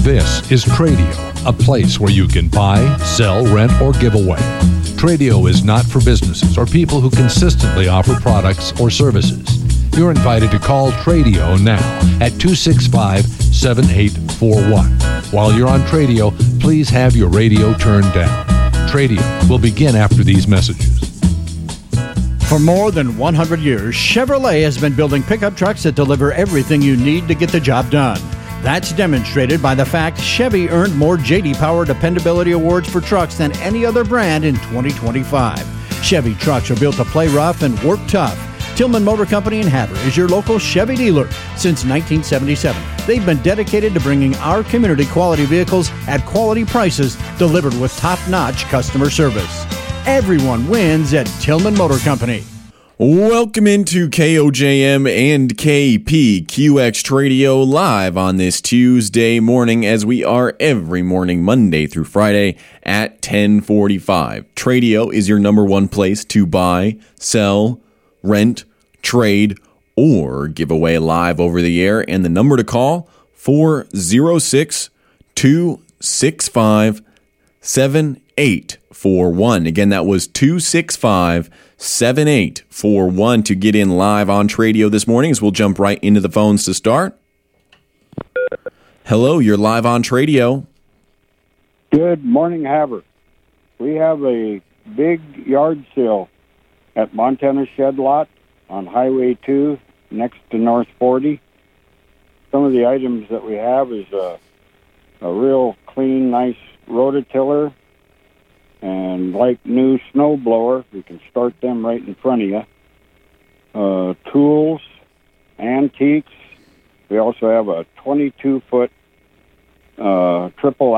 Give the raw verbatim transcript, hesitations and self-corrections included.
This is Tradio, a place where you can buy, sell, rent, or give away. Tradio is not for businesses or people who consistently offer products or services. You're invited to call Tradio now at two six five, seven eight four one. While you're on Tradio, please have your radio turned down. Tradio will begin after these messages. For more than one hundred years, Chevrolet has been building pickup trucks that deliver everything you need to get the job done. That's demonstrated by the fact Chevy earned more J D Power Dependability Awards for trucks than any other brand in twenty twenty-five. Chevy trucks are built to play rough and work tough. Tillman Motor Company in Havre is your local Chevy dealer since nineteen seventy-seven. They've been dedicated to bringing our community quality vehicles at quality prices delivered with top-notch customer service. Everyone wins at Tillman Motor Company. Welcome into K O J M and K P Q X Tradio live on this Tuesday morning, as we are every morning, Monday through Friday at ten forty-five. Tradio is your number one place to buy, sell, rent, trade, or give away live over the air. And the number to call, four oh six, two six five, seven eight four one. Again, that was two six five, seven eight four one to get in live on Tradio this morning, as we'll jump right into the phones to start. Hello, you're live on Tradio. Good morning, Havre. We have a big yard sale at Montana Shed Lot on Highway two next to North forty. Some of the items that we have is a, a real clean, nice rototiller and like new snow blower. We can start them right in front of you. Uh, tools, antiques. We also have a twenty-two foot uh, triple